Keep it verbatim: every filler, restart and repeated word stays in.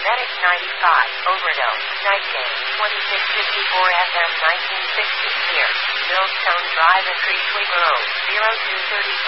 Medic ninety-five, Overdose, Night Game, twenty-six fifty-four F M nineteen sixty here, Millstone Drive and Creekly Road, zero two three five.